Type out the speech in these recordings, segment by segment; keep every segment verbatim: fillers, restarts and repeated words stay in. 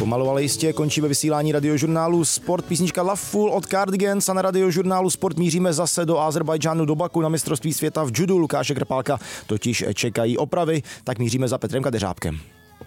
Pomalu, ale jistě končí ve vysílání radiožurnálu Sport písnička Love Full od Cardigans a na radiožurnálu Sport míříme zase do Azerbajdžánu, do Baku na mistrovství světa v judu. Lukáše Krpálka totiž čekají opravy, tak míříme za Petrem Kadeřábkem.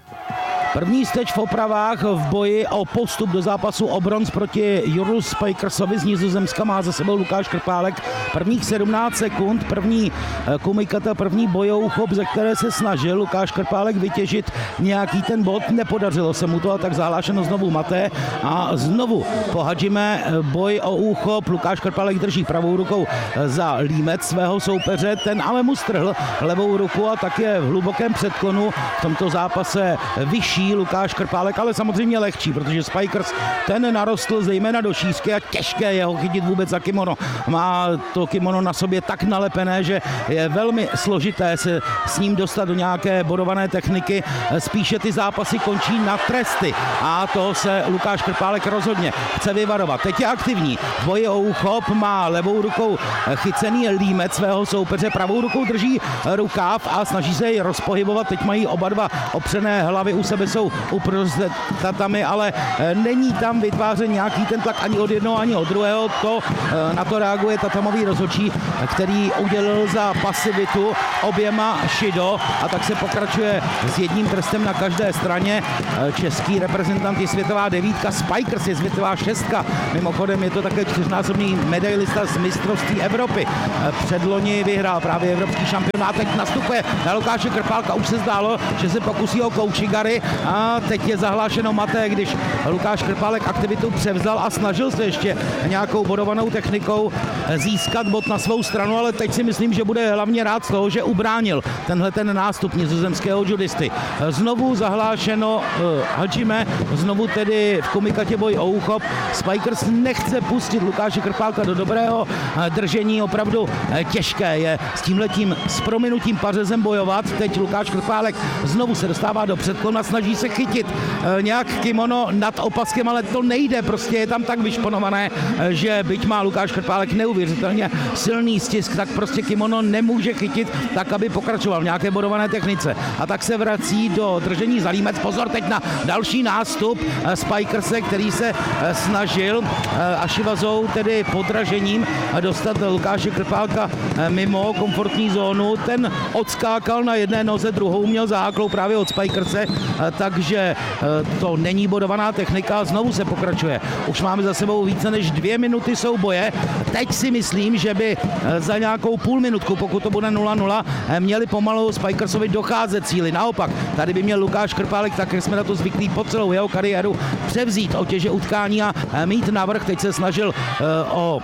První steč v opravách v boji o postup do zápasu o bronz proti Juru Spijkersovi z Nizozemska má za sebou Lukáš Krpálek. Prvních sedmnáct sekund, první kumikata, první bojovou chop, ze které se snažil Lukáš Krpálek vytěžit nějaký ten bod. Nepodařilo se mu to, a tak zahlášeno znovu maté. A znovu pohadžíme boj o úchop. Lukáš Krpálek drží pravou rukou za límec svého soupeře, ten ale mu strhl levou ruku a tak je v hlubokém předklonu v tomto zápase vyšší Lukáš Krpálek, ale samozřejmě lehčí, protože Spijkers ten narostl zejména do šířky a těžké je ho chytit vůbec za kimono. Má to kimono na sobě tak nalepené, že je velmi složité se s ním dostat do nějaké bodované techniky. Spíše ty zápasy končí na tresty a to se Lukáš Krpálek rozhodně chce vyvarovat. Teď je aktivní. V boji o úchop má levou rukou chycený límec svého soupeře, pravou rukou drží rukáv a snaží se jej rozpohybovat. Teď mají oba dva opřené hlavy u sebe, jsou uprostřed tatami, ale není tam vytvářen nějaký ten tlak ani od jednoho, ani od druhého. To, na to reaguje tatamový rozhodčí, který udělil za pasivitu oběma Shido a tak se pokračuje s jedním trestem na každé straně. Český reprezentant je světová devítka, Spijkers je světová šestka. Mimochodem je to také čtyřnásobný medailista z mistrovství Evropy. Předloni vyhrál právě evropský šampionát. Teď nastupuje na Lukáše Krpálka. Už se zdálo, že se pokusí o koučigary a teď je zahlášeno maté, když Lukáš Krpálek aktivitu převzal a snažil se ještě nějakou bodovanou technikou získat bod na svou stranu, ale teď si myslím, že bude hlavně rád z toho, že ubránil tenhle ten nástup nizozemského judisty. Znovu zahlášeno uh, Hadžime, znovu tedy v kumikatě boj o úchop. Spijkers nechce pustit Lukáše Krpálka do dobrého držení, opravdu těžké je s tímhletím s prominutím pařezem bojovat. Teď Lukáš Krpálek znovu se dostává do předklonu a snaží se chytit e, nějak kimono nad opaskem, ale to nejde, prostě je tam tak vyšponované, e, že byť má Lukáš Krpálek neuvěřitelně silný stisk, tak prostě kimono nemůže chytit tak, aby pokračoval v nějaké bodované technice. A tak se vrací do držení za límec. Pozor teď na další nástup e, Spijkerse, který se e, snažil e, Ashivazou, tedy podražením, e, dostat Lukáše Krpálka e, mimo komfortní zónu. Ten odskákal na jedné noze, druhou měl záklou právě od Spijkerse, takže to není bodovaná technika. Znovu se pokračuje. Už máme za sebou více než dvě minuty souboje. Teď si myslím, že by za nějakou půl minutku, pokud to bude nula nula, měli pomalu Spijkersovi docházet cíli. Naopak, tady by měl Lukáš Krpálek, tak jak jsme na to zvyklí po celou jeho kariéru, převzít otěže utkání a mít navrch. Teď se snažil o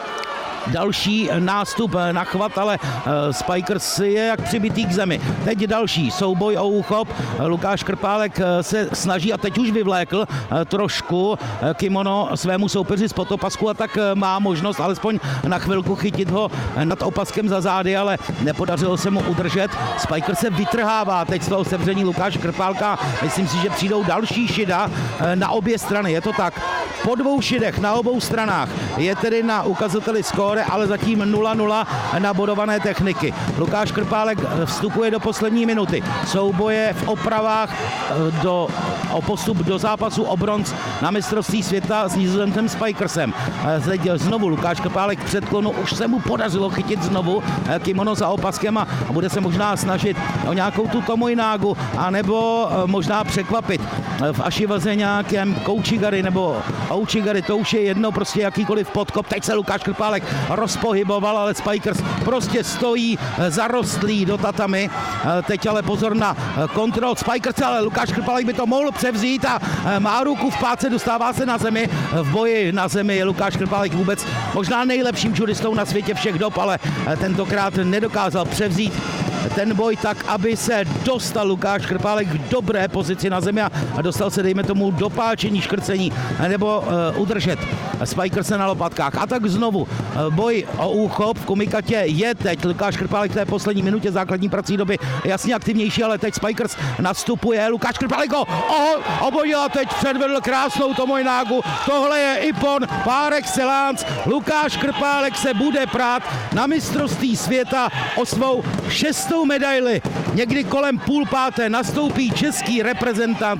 další nástup na chvat, ale Spijkers je jak přibitý k zemi. Teď další souboj o úchop. Lukáš Krpálek se snaží a teď už vyvlékl trošku kimono svému soupeři z potopasku a tak má možnost alespoň na chvilku chytit ho nad opaskem za zády, ale nepodařilo se mu udržet. Spijkers se vytrhává teď z toho sevření Lukáše Krpálka. Myslím si, že přijdou další šida na obě strany. Je to tak. Po dvou šidech na obou stranách je tedy na ukazateli skóre, ale zatím nula nula na bodované techniky. Lukáš Krpálek vstupuje do poslední minuty. Souboje v opravách do, o postup do zápasu o bronz na mistrovství světa s Nizozemcem Spijkersem. Teď znovu Lukáš Krpálek v předklonu, už se mu podařilo chytit znovu kimono za opaskem a bude se možná snažit o nějakou tu tomojnágu, anebo možná překvapit v Ashivaze nějakém koučigary nebo oučigary, to už je jedno, prostě jakýkoliv podkop. Teď se Lukáš Krpálek rozpohyboval, ale Spijkers prostě stojí zarostlý do tatami. Teď ale pozor na kontrol Spijkers, ale Lukáš Krpálek by to mohl převzít a má ruku v páce, dostává se na zemi. V boji na zemi je Lukáš Krpálek vůbec možná nejlepším judistou na světě všech dob, ale tentokrát nedokázal převzít ten boj tak, aby se dostal Lukáš Krpálek k dobré pozici na zemi a dostal se, dejme tomu, do páčení, škrcení nebo uh, udržet Spijkerse na lopatkách. A tak znovu uh, boj o úchop v kumikatě je teď Lukáš Krpálek v té poslední minutě základní prací doby jasně aktivnější, ale teď Spijkers nastupuje. Lukáš Krpálek ho obodil a teď předvedl krásnou tomojnágu. Tohle je Ippon par excellence. Lukáš Krpálek se bude prát na mistrovství světa o svou šestou medaili. Někdy kolem půl páté nastoupí český reprezentant v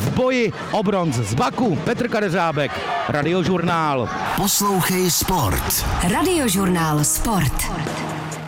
v boji o bronz z Baku. Petr Kadeřábek, Radiožurnál. Poslouchej sport. Radiožurnál Sport.